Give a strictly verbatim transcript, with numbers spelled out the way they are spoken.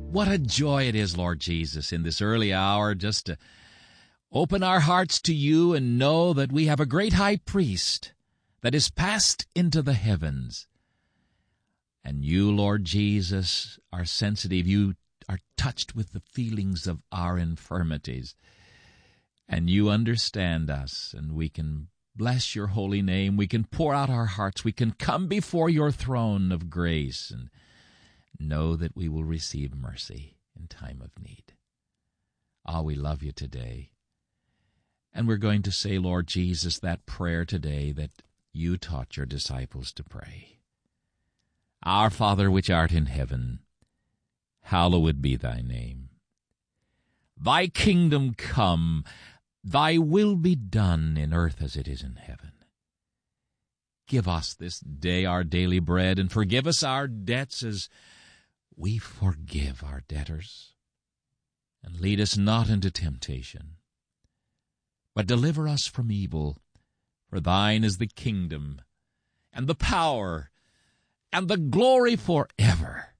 What a joy it is, Lord Jesus, in this early hour just to open our hearts to you and know that we have a great high priest that is passed into the heavens. And you, Lord Jesus, are sensitive. You are touched with the feelings of our infirmities. And you understand us, and we can bless your holy name. We can pour out our hearts. We can come before your throne of grace and know that we will receive mercy in time of need. Ah, we love you today. And we're going to say, Lord Jesus, that prayer today that you taught your disciples to pray. Our Father which art in heaven, hallowed be thy name. Thy kingdom come, thy will be done in earth as it is in heaven. Give us this day our daily bread, and forgive us our debts as we forgive our debtors. And lead us not into temptation, but deliver us from evil. For thine is the kingdom, and the power, and the glory forever.